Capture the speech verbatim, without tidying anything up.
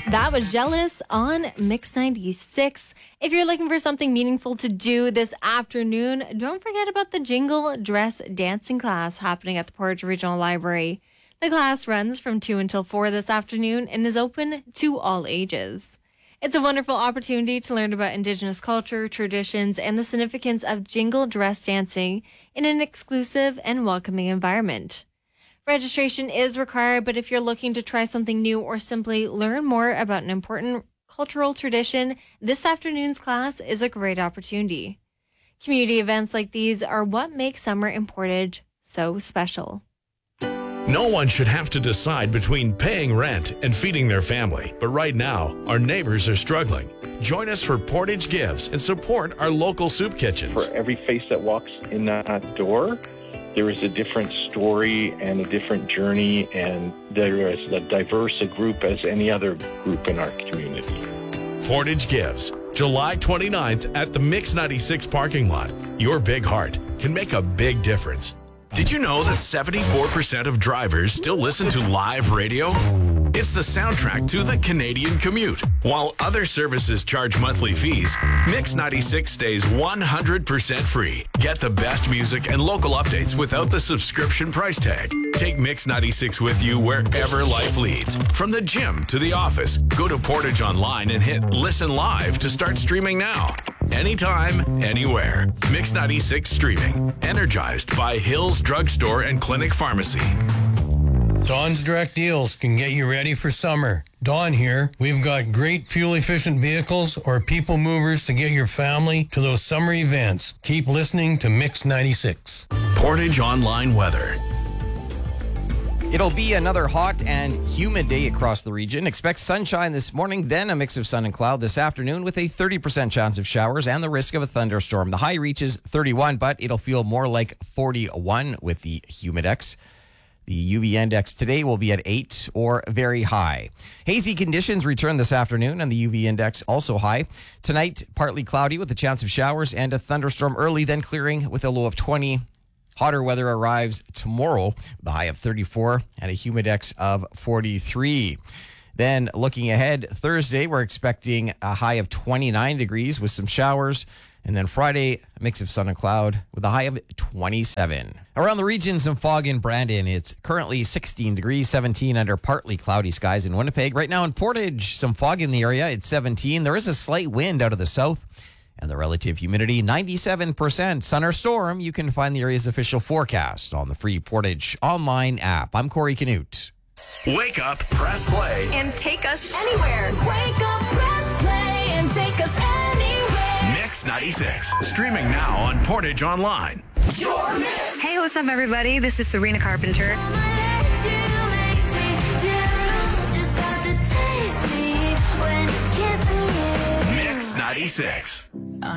That was Jealous on Mix ninety-six. If you're looking for something meaningful to do this afternoon, don't forget about the Jingle Dress Dancing class happening at the Portage Regional Library. The class runs from two until four this afternoon and is open to all ages. It's a wonderful opportunity to learn about Indigenous culture, traditions, and the significance of jingle dress dancing in an exclusive and welcoming environment. Registration is required, but if you're looking to try something new or simply learn more about an important cultural tradition, this afternoon's class is a great opportunity. Community events like these are what make summer in Portage so special. No one should have to decide between paying rent and feeding their family. But right now, our neighbors are struggling. Join us for Portage Gives and support our local soup kitchens. For every face that walks in that door, there is a different story and a different journey, and there is as diverse a group as any other group in our community. Portage Gives, July twenty-ninth at the Mix ninety-six parking lot. Your big heart can make a big difference. Did you know that seventy-four percent of drivers still listen to live radio? It's the soundtrack to the Canadian commute. While other services charge monthly fees, Mix ninety-six stays one hundred percent free. Get the best music and local updates without the subscription price tag. Take Mix ninety-six with you wherever life leads. From the gym to the office, go to Portage Online and hit Listen Live to start streaming now. Anytime, anywhere. Mix ninety-six streaming. Energized by Hills Drugstore and Clinic Pharmacy. Dawn's Direct Deals can get you ready for summer. Dawn here. We've got great fuel-efficient vehicles or people movers to get your family to those summer events. Keep listening to Mix ninety-six. Portage Online weather. It'll be another hot and humid day across the region. Expect sunshine this morning, then a mix of sun and cloud this afternoon with a thirty percent chance of showers and the risk of a thunderstorm. The high reaches thirty-one, but it'll feel more like forty-one with the humidex. The U V index today will be at eight or very high. Hazy conditions return this afternoon and the U V index also high. Tonight, partly cloudy with a chance of showers and a thunderstorm early, then clearing with a low of twenty. Hotter weather arrives tomorrow with a high of thirty-four and a humidex of forty-three. Then looking ahead, Thursday, we're expecting a high of twenty-nine degrees with some showers. And then Friday, a mix of sun and cloud with a high of twenty-seven. Around the region, some fog in Brandon. It's currently sixteen degrees, seventeen under partly cloudy skies in Winnipeg. Right now in Portage, some fog in the area. It's seventeen. There is a slight wind out of the south. And the relative humidity, ninety-seven percent. Sun or storm, you can find the area's official forecast on the free Portage online app. I'm Corey Canute. Wake up, press play. And take us anywhere. Wake up, press play, and take us anywhere. Mix ninety-six. Streaming now on Portage Online. Hey, what's up, everybody? This is Serena Carpenter. Mix ninety-six.